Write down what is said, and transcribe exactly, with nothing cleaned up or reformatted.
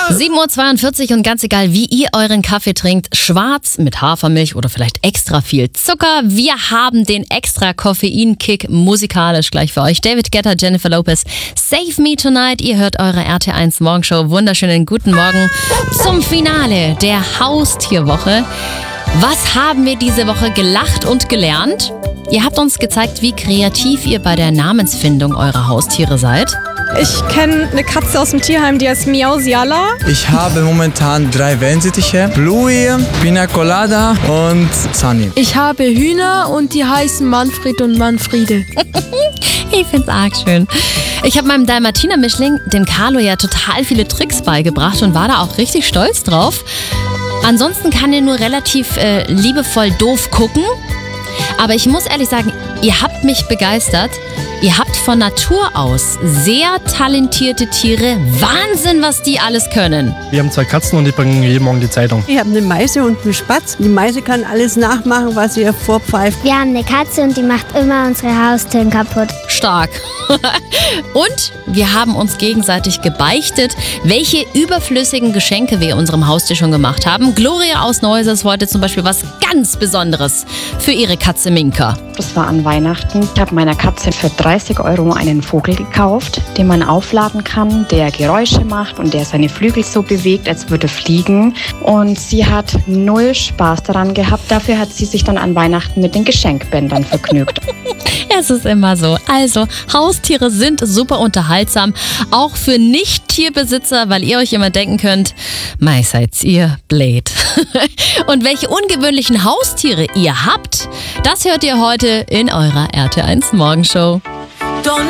sieben Uhr zweiundvierzig und ganz egal, wie ihr euren Kaffee trinkt, schwarz mit Hafermilch oder vielleicht extra viel Zucker, wir haben den extra Koffein-Kick musikalisch gleich für euch. David Guetta, Jennifer Lopez, Save Me Tonight. Ihr hört eure R T eins Morgenshow. Wunderschönen guten Morgen zum Finale der Haustierwoche. Was haben wir diese Woche gelacht und gelernt? Ihr habt uns gezeigt, wie kreativ ihr bei der Namensfindung eurer Haustiere seid. Ich kenne eine Katze aus dem Tierheim, die heißt Miausiala. Ich habe momentan drei Wellensittiche, Bluey, Pina Colada und Sunny. Ich habe Hühner und die heißen Manfred und Manfriede. Ich find's arg schön. Ich habe meinem Dalmatiner-Mischling, dem Carlo, ja total viele Tricks beigebracht und war da auch richtig stolz drauf. Ansonsten kann er nur relativ äh, liebevoll doof gucken. Aber ich muss ehrlich sagen, ihr habt mich begeistert. Ihr habt von Natur aus sehr talentierte Tiere. Wahnsinn, was die alles können. Wir haben zwei Katzen und die bringen jeden Morgen die Zeitung. Ich habe eine Meise und einen Spatz. Die Meise kann alles nachmachen, was ihr vorpfeift. Wir haben eine Katze und die macht immer unsere Haustüren kaputt. Stark. Und wir haben uns gegenseitig gebeichtet, welche überflüssigen Geschenke wir unserem Haustier schon gemacht haben. Gloria aus Neuses wollte zum Beispiel was ganz Besonderes für ihre Katze Minka. Das war an Weihnachten. Ich habe meiner Katze für dreißig Euro einen Vogel gekauft, den man aufladen kann, der Geräusche macht und der seine Flügel so bewegt, als würde fliegen. Und sie hat null Spaß daran gehabt. Dafür hat sie sich dann an Weihnachten mit den Geschenkbändern vergnügt. Es ist immer so. Also, Haustiere sind super unterhaltsam, auch für Nicht-Tierbesitzer, weil ihr euch immer denken könnt, mei seid ihr blöd. Und welche ungewöhnlichen Haustiere ihr habt, das hört ihr heute in eurer R T eins Morgenshow.